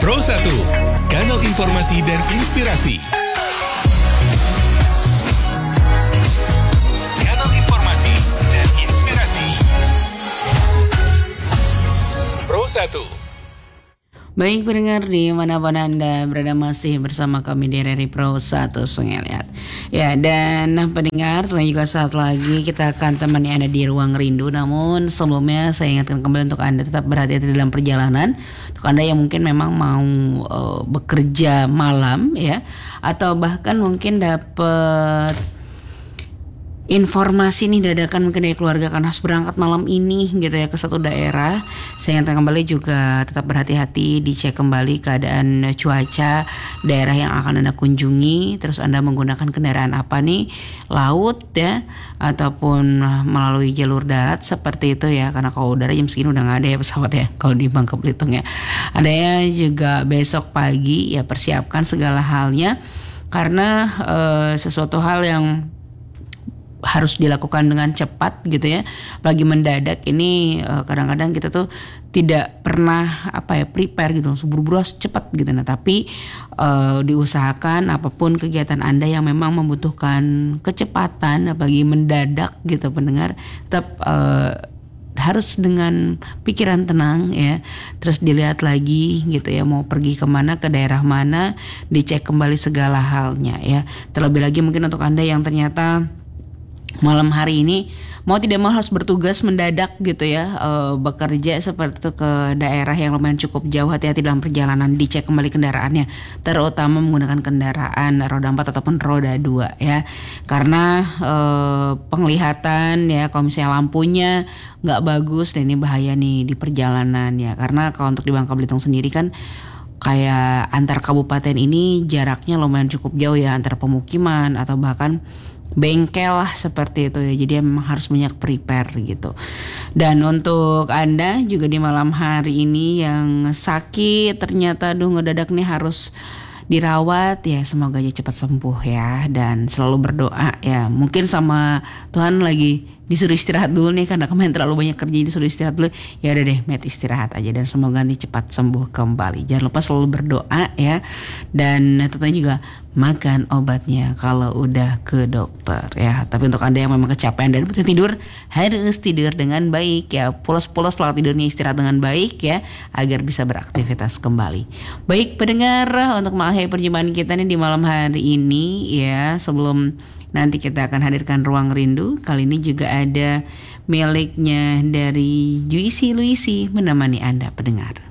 Pro 1, kanal informasi dan inspirasi. Kanal informasi dan inspirasi. Pro 1. Baik pendengar dimanapun Anda berada, masih bersama kami di RRI Pro 1 Sungai Liat. Ya, dan pendengar, setelah juga saat lagi kita akan temani Anda di Ruang Rindu. Namun sebelumnya saya ingatkan kembali untuk Anda tetap berhati-hati dalam perjalanan. Untuk Anda yang mungkin memang mau bekerja malam ya, atau bahkan mungkin dapat informasi nih dadakan mungkin dari keluarga karena harus berangkat malam ini gitu ya ke satu daerah. Saya ingatkan kembali juga tetap berhati-hati, dicek kembali keadaan cuaca daerah yang akan Anda kunjungi. Terus Anda menggunakan kendaraan apa nih, laut ya ataupun melalui jalur darat seperti itu ya, karena kalau udara jam segini udah gak ada ya pesawat ya kalau di Bangka Belitung ya. Adanya juga besok pagi ya, persiapkan segala halnya karena sesuatu hal yang harus dilakukan dengan cepat gitu ya, apalagi mendadak ini. Kadang-kadang kita tuh tidak pernah prepare gitu, langsung buru-buru cepat gitu. Nah tapi diusahakan apapun kegiatan Anda yang memang membutuhkan kecepatan, apalagi mendadak gitu pendengar, tetap harus dengan pikiran tenang ya. Terus dilihat lagi gitu ya, mau pergi kemana, ke daerah mana, dicek kembali segala halnya ya. Terlebih lagi mungkin untuk Anda yang ternyata malam hari ini mau tidak mau harus bertugas mendadak gitu ya, bekerja seperti itu ke daerah yang lumayan cukup jauh. Hati-hati dalam perjalanan, dicek kembali kendaraannya, terutama menggunakan kendaraan roda 4 ataupun roda 2 ya, karena penglihatan ya, kalau misalnya lampunya nggak bagus, dan ini bahaya nih di perjalanan ya. Karena kalau untuk di Bangka Belitung sendiri kan kayak antar kabupaten ini jaraknya lumayan cukup jauh ya, antar pemukiman atau bahkan bengkel lah seperti itu ya. Jadi memang harus banyak prepare gitu. Dan untuk Anda juga di malam hari ini yang sakit, ternyata ngedadak nih harus dirawat ya, semoga aja cepat sembuh ya, dan selalu berdoa ya. Mungkin sama Tuhan lagi disuruh istirahat dulu nih karena kemarin terlalu banyak kerja, disuruh istirahat dulu. Ya udah deh, istirahat aja dan semoga nih cepat sembuh kembali. Jangan lupa selalu berdoa ya, dan tentunya juga makan obatnya kalau udah ke dokter ya. Tapi untuk Anda yang memang kecapean dan butuh tidur, harus tidur dengan baik ya. Pulas-pulas setelah tidurnya, istirahat dengan baik ya, agar bisa beraktivitas kembali. Baik pendengar, untuk mengakhiri perjumpaan kita nih di malam hari ini ya, sebelum nanti kita akan hadirkan Ruang Rindu, kali ini juga ada miliknya dari Juicy Luisi menemani Anda pendengar.